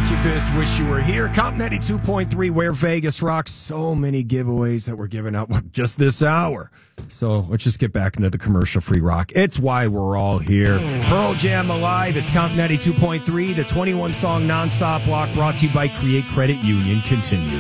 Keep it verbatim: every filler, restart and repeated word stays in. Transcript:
Incubus, Wish You Were Here. Comp ninety-two point three, Where Vegas Rocks. So many giveaways that we're giving out just this hour. So let's just get back into the commercial-free rock. It's why we're all here. Pearl Jam Alive. It's Comp ninety-two point three. The twenty-one song nonstop block brought to you by Create Credit Union continues.